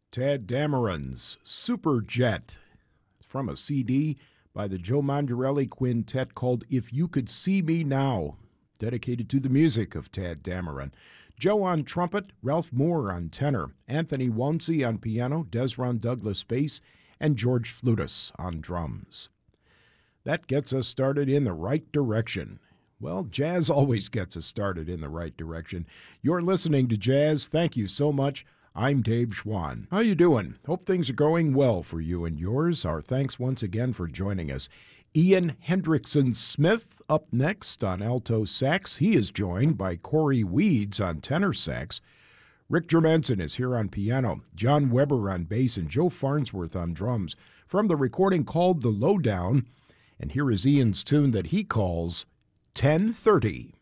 Tadd Dameron's Superjet, from a CD by the Joe Mandarelli Quintet called If You Could See Me Now, dedicated to the music of Tadd Dameron. Joe on trumpet, Ralph Moore on tenor, Anthony Wonsey on piano, Desron Douglas bass, and George Flutus on drums. That gets us started in the right direction. Well, jazz always gets us started in the right direction. You're listening to Jazz. Thank you so much. I'm Dave Schwann. How you doing? Hope things are going well for you and yours. Our thanks once again for joining us. Ian Hendrickson-Smith up next on alto sax. He is joined by Corey Weeds on tenor sax. Rick Germanson is here on piano, John Weber on bass, and Joe Farnsworth on drums. From the recording called The Lowdown, and here is Ian's tune that he calls 1030.